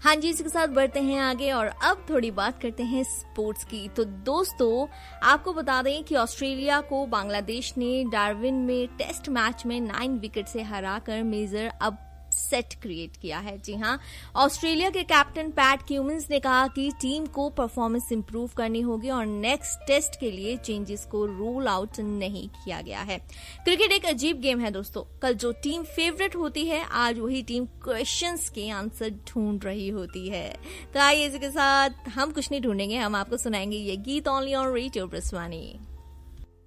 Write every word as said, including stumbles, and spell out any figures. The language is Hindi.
हाँ जी, इसके साथ बढ़ते हैं आगे और अब थोड़ी बात करते हैं स्पोर्ट्स की। तो दोस्तों, आपको बता दें कि ऑस्ट्रेलिया को बांग्लादेश ने डार्विन में टेस्ट मैच में नाइन विकेट से हराकर मेजर अब सेट क्रिएट किया है। जी हाँ, ऑस्ट्रेलिया के कैप्टन पैट क्यूमिंस ने कहा कि टीम को परफॉर्मेंस इंप्रूव करनी होगी और नेक्स्ट टेस्ट के लिए चेंजेस को रूल आउट नहीं किया गया है। क्रिकेट एक अजीब गेम है दोस्तों। कल जो टीम फेवरेट होती है, आज वही टीम क्वेश्चंस के आंसर ढूंढ रही होती है। तो आइए इसके साथ हम कुछ नहीं ढूंढेंगे, हम आपको सुनाएंगे ये गीत ओनली ऑन रेडियो ब्रिस्वानी।